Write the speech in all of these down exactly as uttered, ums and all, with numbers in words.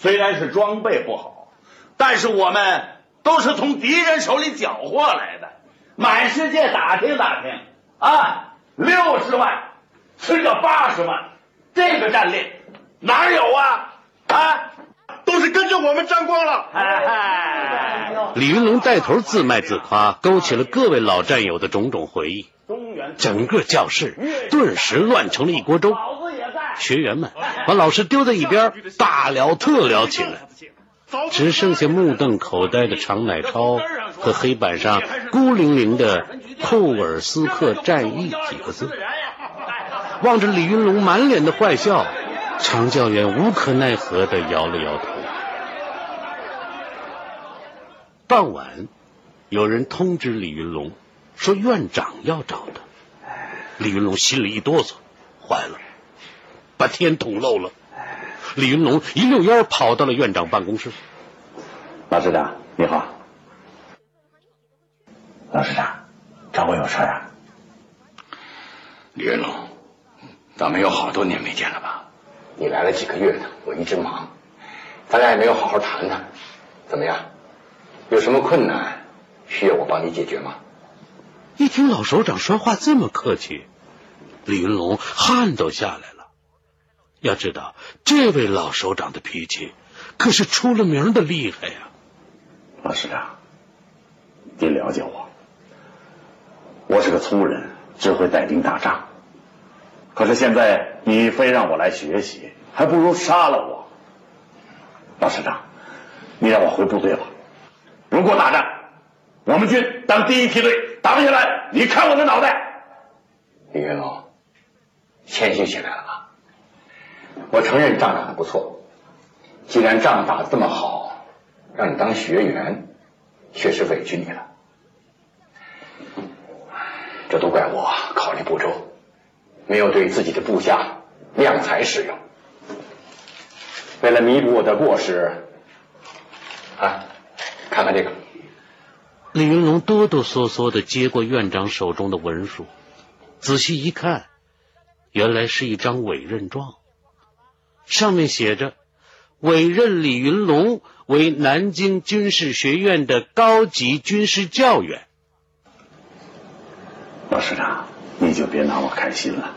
虽然是装备不好，但是我们都是从敌人手里缴获来的，满世界打听打听啊，六十万吃个八十万，这个战力哪有啊？啊， 都是跟着我们沾光了。 哎， 李云龙带头自卖自夸，勾起了各位老战友的种种回忆。整个教室顿时乱成了一锅粥，学员们把老师丢在一边，大聊特聊起来，只剩下目瞪口呆的常乃超和黑板上孤零零的库尔斯克战役几个字。望着李云龙满脸的坏笑，常教员无可奈何地摇了摇头。傍晚，有人通知李云龙说院长要找他。李云龙心里一哆嗦，坏了，把天捅漏了。李云龙一溜烟跑到了院长办公室。 老师长你好。老师长，找我有事啊？ 李云龙，咱们有好多年没见了吧？你来了几个月呢，我一直忙，咱俩也没有好好谈谈。怎么样？有什么困难需要我帮你解决吗？ 一听老首长说话这么客气，李云龙汗都下来了。要知道，这位老首长的脾气可是出了名的厉害呀。 老师长，您了解我，我是个粗人，只会带兵打仗。可是现在你非让我来学习，还不如杀了我。老师长，你让我回部队吧。如果打仗，我们军当第一梯队，打不下来，你看我的脑袋。 李云龙，谦虚起来了吧？我承认仗打得不错，既然仗打得这么好，让你当学员，确实委屈你了。这都怪我考虑不周，没有对自己的部下量才使用。为了弥补我的过失，啊，看看这个。 李云龙哆哆嗦嗦地接过院长手中的文书，仔细一看，原来是一张委任状，上面写着委任李云龙为南京军事学院的高级军事教员。 老师长，你就别拿我开心了，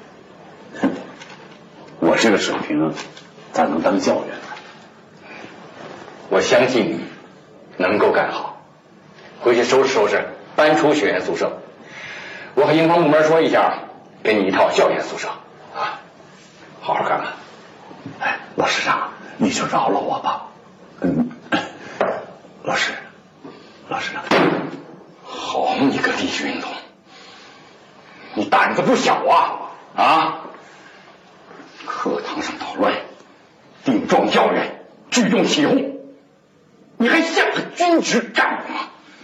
我这个水平咋能当教员呢？ 我相信你能够干好，回去收拾收拾，搬出学员宿舍。我和营房部门说一下，给你一套教研宿舍啊，好好干干。 哎，老师长，你就饶了我吧。嗯，老师，老师长， 好你个李云龙，你胆子不小啊啊！课堂上捣乱，顶撞教员，聚众起哄，你还像个军职干部吗？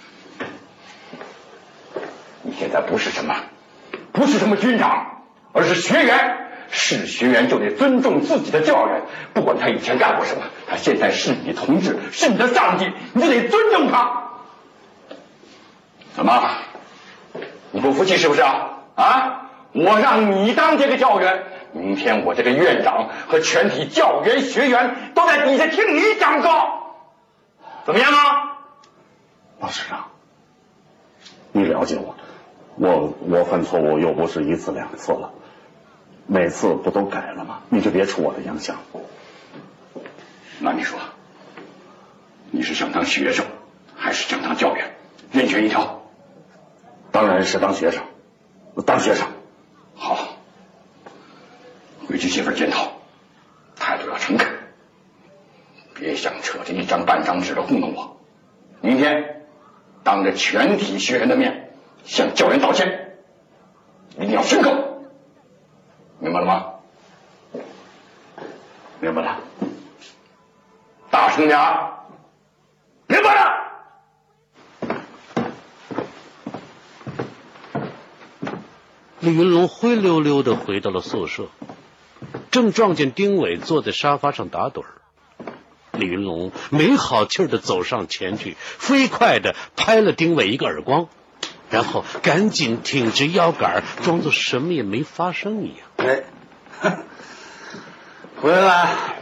你现在不是什么，不是什么军长，而是学员。是学员就得尊重自己的教员，不管他以前干过什么，他现在是你同志，是你的上级，你就得尊重他。怎么，你不服气是不是啊？啊！我让你当这个教员，明天我这个院长和全体教员学员都在底下听你讲课，怎么样啊？ 老师长，你了解我，我我犯错误又不是一次两次了，每次不都改了吗？你就别出我的影响。 那你说，你是想当学生还是想当教员？任选一条。 当然是当学生，当学生。 好，回去写份检讨，态度要诚恳，别想扯着一张半张纸的糊弄我。明天当着全体学员的面向教员道歉，一定要深刻，明白了吗？ 明白了。 大声点儿，明白了。 李云龙灰溜溜地回到了宿舍，正撞见丁伟坐在沙发上打盹儿。李云龙没好气地走上前去，飞快地拍了丁伟一个耳光，然后赶紧挺直腰杆，装作什么也没发生一样。 哎，回来